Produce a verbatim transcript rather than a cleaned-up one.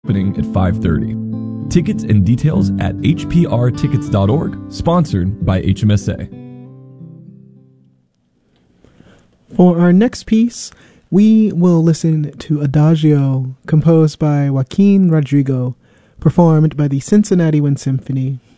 opening at five thirty. Tickets and details at h p r tickets dot org, sponsored by H M S A. For our next piece, we will listen to Adagio, composed by Joaquin Rodrigo, performed by the Cincinnati Wind Symphony.